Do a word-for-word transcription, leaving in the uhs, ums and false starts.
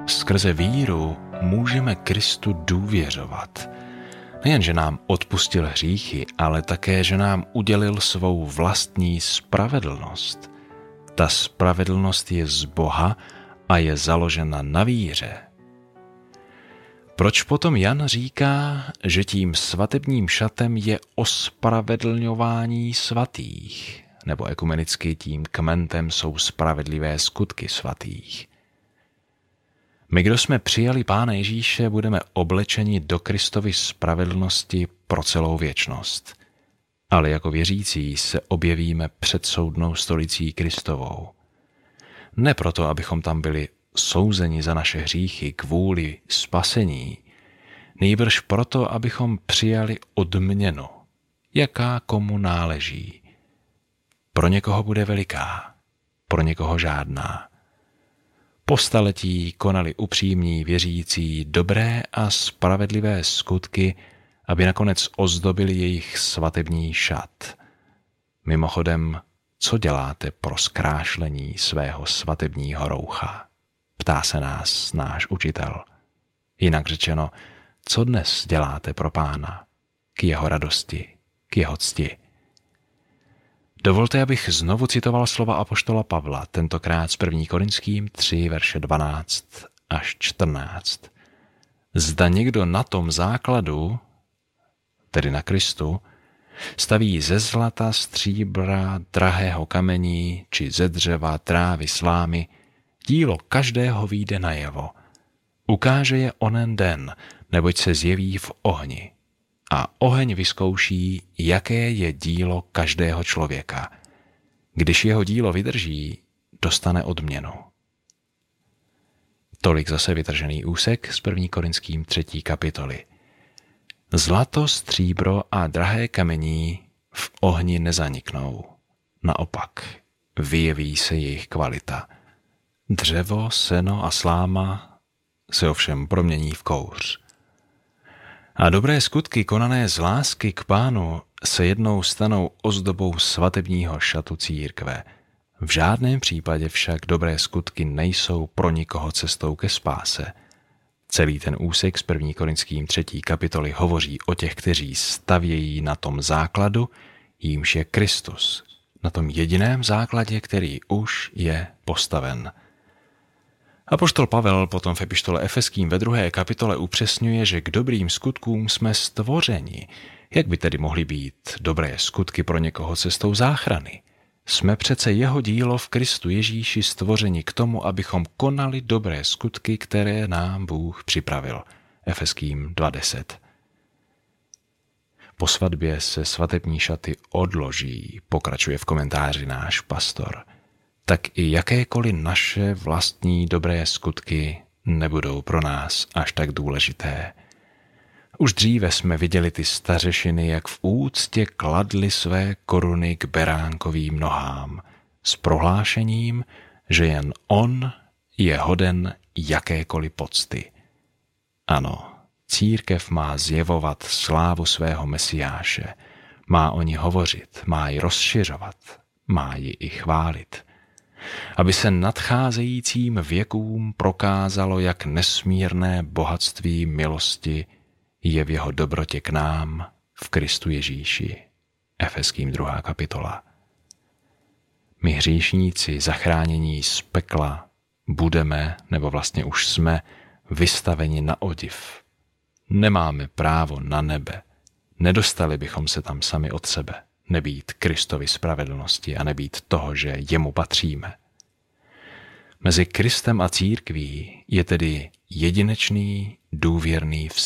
Skrze víru můžeme Kristu důvěřovat. Nejen, že nám odpustil hříchy, ale také, že nám udělil svou vlastní spravedlnost. Ta spravedlnost je z Boha a je založena na víře. Proč potom Jan říká, že tím svatebním šatem je ospravedlňování svatých, nebo ekumenicky tím kmentem jsou spravedlivé skutky svatých? My, kdo jsme přijali Pána Ježíše, budeme oblečeni do Kristovy spravedlnosti pro celou věčnost. Ale jako věřící se objevíme před soudnou stolicí Kristovou. Ne proto, abychom tam byli souzeni za naše hříchy kvůli spasení, nýbrž proto, abychom přijali odměnu, jaká komu náleží. Pro někoho bude veliká, pro někoho žádná. Po staletí konali upřímní věřící dobré a spravedlivé skutky, aby nakonec ozdobili jejich svatební šat. Mimochodem, co děláte pro zkrášlení svého svatebního roucha? Ptá se nás náš učitel. Jinak řečeno, co dnes děláte pro Pána? K jeho radosti, k jeho cti. Dovolte, abych znovu citoval slova apoštola Pavla, tentokrát z první Korinským tři, verše dvanáct až čtrnáct. Zda někdo na tom základu, tedy na Kristu, staví ze zlata, stříbra, drahého kamení, či ze dřeva, trávy, slámy, dílo každého vyjde najevo. Ukáže je onen den, neboť se zjeví v ohni. A oheň vyzkouší, jaké je dílo každého člověka. Když jeho dílo vydrží, dostane odměnu. Tolik zase vytržený úsek z první Korinským třetí kapitoly. Zlato, stříbro a drahé kamení v ohni nezaniknou. Naopak, vyjeví se jejich kvalita. Dřevo, seno a sláma se ovšem promění v kouř. A dobré skutky konané z lásky k Pánu se jednou stanou ozdobou svatebního šatu církve. V žádném případě však dobré skutky nejsou pro nikoho cestou ke spáse. Celý ten úsek z první Korinským třetí kapitoly hovoří o těch, kteří stavějí na tom základu, jímž je Kristus, na tom jediném základě, který už je postaven. Apoštol Pavel potom v epištole Efeským ve druhé kapitole upřesňuje, že k dobrým skutkům jsme stvořeni. Jak by tedy mohly být dobré skutky pro někoho cestou záchrany? Jsme přece jeho dílo v Kristu Ježíši stvořeni k tomu, abychom konali dobré skutky, které nám Bůh připravil. Efeským dva deset. Po svatbě se svatební šaty odloží, pokračuje v komentáři náš pastor. Tak i jakékoliv naše vlastní dobré skutky nebudou pro nás až tak důležité. Už dříve jsme viděli ty stařešiny, jak v úctě kladli své koruny k beránkovým nohám s prohlášením, že jen on je hoden jakékoliv pocty. Ano, církev má zjevovat slávu svého Mesiáše, má o ní hovořit, má ji rozšiřovat, má ji i chválit. Aby se nadcházejícím věkům prokázalo, jak nesmírné bohatství milosti je v jeho dobrotě k nám v Kristu Ježíši. Efeským druhá kapitola. My hříšníci zachránění z pekla budeme, nebo vlastně už jsme, vystaveni na odiv. Nemáme právo na nebe. Nedostali bychom se tam sami od sebe. Nebýt Kristovy spravedlnosti a nebýt toho, že jemu patříme. Mezi Kristem a církví je tedy jedinečný důvěrný vztah.